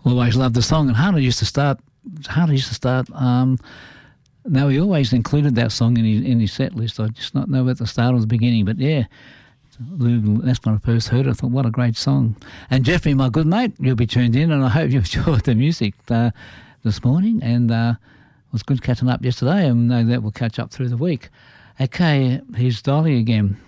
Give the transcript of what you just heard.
Always loved the song, and Harder used to start. No, he always included that song in his set list. I just not know at the start or the beginning, but yeah, that's when I first heard it. I thought, what a great song. And Jeffrey, my good mate, you'll be tuned in, and I hope you enjoyed the music this morning. And it was good catching up yesterday, and know that we'll catch up through the week. Okay, here's Dolly again.